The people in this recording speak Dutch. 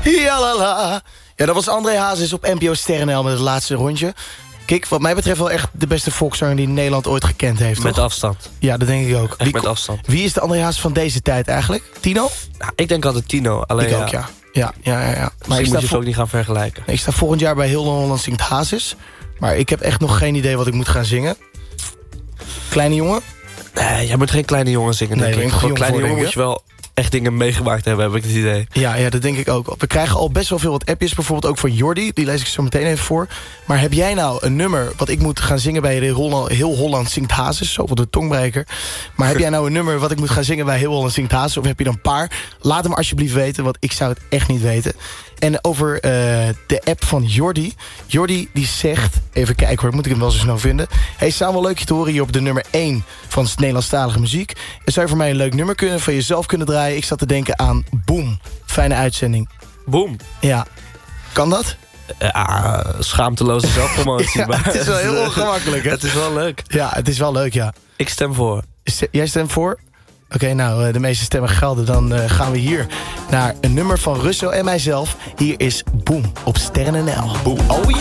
Jalala. Ja, dat was André Hazes op NPO Sterrenl met het laatste rondje. Kijk, wat mij betreft wel echt de beste volkszanger die Nederland ooit gekend heeft. Met toch? afstand. Ja, dat denk ik ook. Echt met afstand. Wie is de André Hazes van deze tijd eigenlijk? Tino? Nou, ik denk altijd Tino. Alleen, Ik ook, ja. Ja. Maar Misschien moet je het ook niet gaan vergelijken. ik sta volgend jaar bij Heel Holland Zingt Hazes. Maar ik heb echt nog geen idee wat ik moet gaan zingen. Kleine jongen? Nee, jij moet geen kleine jongen zingen, denk ik. Voor een kleine jongen moet je wel echt dingen meegemaakt hebben, heb ik het idee. Ja, dat denk ik ook. We krijgen al best wel veel wat appjes. Bijvoorbeeld ook voor Jordi. Die lees ik zo meteen even voor. Maar heb jij nou een nummer wat ik moet gaan zingen bij Heel Holland Zingt Hazes? Zoveel de tongbreker. Maar heb jij nou een nummer wat ik moet gaan zingen bij Heel Holland Zingt Hazes? Of heb je er een paar? Laat hem alsjeblieft weten, want ik zou het echt niet weten. En over de app van Jordi. Jordi die zegt... Even kijken hoor, moet ik hem wel zo snel vinden. Hey, Samuel, leuk je te horen hier op de nummer 1 van Nederlandstalige muziek. En zou je voor mij een leuk nummer van jezelf kunnen draaien? Ik zat te denken aan Boom. Fijne uitzending. Boom. Ja. Kan dat? Schaamteloze zelfpromotie. Ja, maar het is wel heel ongemakkelijk, hè? Het is wel leuk. Ja, het is wel leuk, ja. Ik stem voor. Jij stemt voor? Oké, nou, de meeste stemmen gelden. Dan gaan we hier naar een nummer van Russo en mijzelf. Hier is Boom op Sterren NL. Boom. Oh yeah!